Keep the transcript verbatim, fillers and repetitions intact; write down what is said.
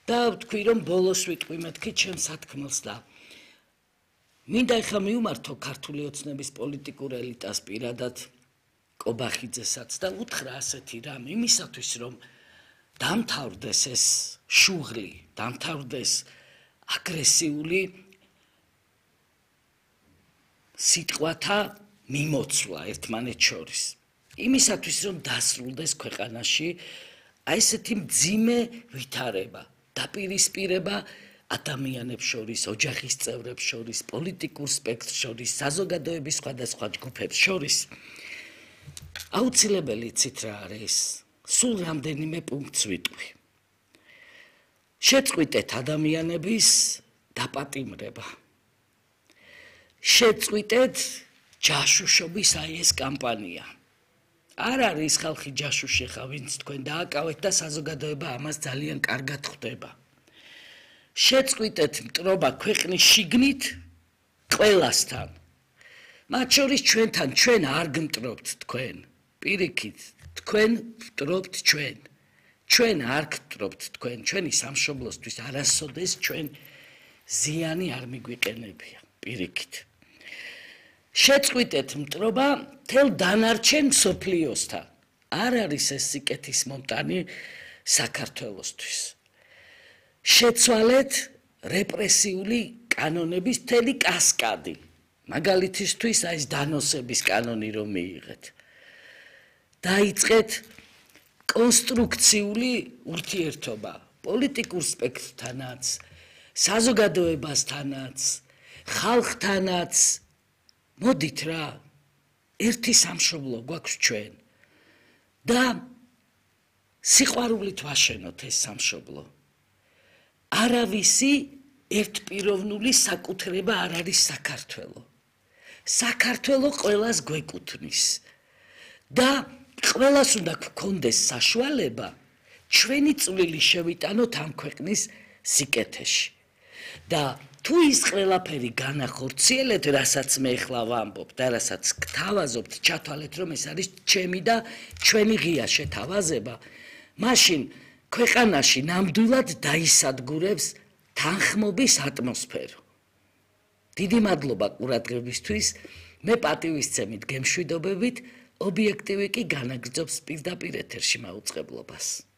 და ვთქვი რომ ბოლოს ვიტყვი მეთქი ჩემს სათქმელს და მინდა ეხლა მივმართო ქართული ოცნების პოლიტიკურ ელიტას პირადად კობახიძესაც და უთხრა ასეთი რამ იმისათვის რომ დამთავრდეს ეს შუღლი, დამთავრდეს აგრესიული სიტყვათა მიმოცვლა ერთმანეთს შორის. იმისათვის რომ დასრულდეს ქვეყანაში აი ესეთი მძიმე ვითარება, დაპირისპირება ადამიანებს შორის, ოჯახის წევრებს შორის, პოლიტიკურ სპექტრს შორის, საზოგადოების სხვადასხვა ჯგუფებს შორის. აუცილებელი იცით რა არის? სულ რამდენიმე პუნქტს ვიტყვი. შეწყვიტეთ ადამიანების დაპატიმრება. შეწყვიტეთ ჯაშუშობის აი ეს კამპანია. არ არის ხალხი ჯაშუში ხა ვინც თქვენ დააკავეთ და საზოგადოება ამას ძალიან კარგად ხვდება. შეწყვიტეთ მტრობა ქვეყნის შიგნით ყველასთან. მათ შორის ჩვენთან, ჩვენ არ გმტრობთ თქვენ. პირიქით, თქვენ მტრობთ ჩვენ. ჩვენ არ გმტრობთ თქვენ, ჩვენი სამშობლოსთვის არასოდეს ჩვენ ზიანი არ მიგვიყენებია. პირიქით. შეწყვიტეთ მტრობა მთელ დანარჩენ მსოფლიოსთან. არ არის ეს სიკეთის მომტანი საქართველოსთვის. შეცვალეთ რეპრესიული კანონების მთელი კასკადი. მაგალითისთვის აი ეს დანოსების კანონი რომ მიიღეთ. დაიწყეთ კონსტრუქციული ურთიერთობა პოლიტიკურ სპექტრთანაც, საზოგადოებასთანაც, ხალხთანაც. მოდით რა, ერთი სამშობლო გვაქვს ჩვენ და სიყვარულით ვაშენოთ ეს სამშობლო. არავისი ერთპიროვნული საკუთრება არ არის საქართველო. საქართველო ყველას გვეკუთვნის და ყველას უნდა გქონდეს საშუალება ჩვენი წვლილი შევიტანოთ ამ ქვეყნის სიკეთეში. და თუ ის ყველაფერი განახორციელეთ, რასაც მე ახლა ვამბობ და რასაც გთავაზობთ, ჩათვალეთ რომ ეს არის ჩემი და ჩვენი ღია შეთავაზება, მაშინ ქვეყანაში ნამდვილად დაისადგურებს თანხმობის ატმოსფერო. დიდი მადლობა ყურადღებისთვის, მე პატივისცემით გემშვიდობებით, ობიექტივი კი განაგრძობს პირდაპირ ეთერში მაუწყებლობას.